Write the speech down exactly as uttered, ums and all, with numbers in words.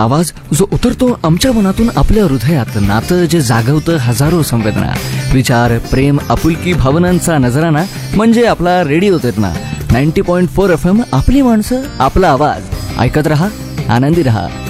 आवाज जो उतरतो आमच्या मनातून आपल्या हृदयात, नातं जे जागवतं हजारो संवेदना, विचार, प्रेम, आपुलकी, भावनांचा नजराना म्हणजे आपला रेडिओ चेतना. Ninety point four F M, आपली माणसं, आपला आवाज. ऐकत रहा, आनंदी रहा.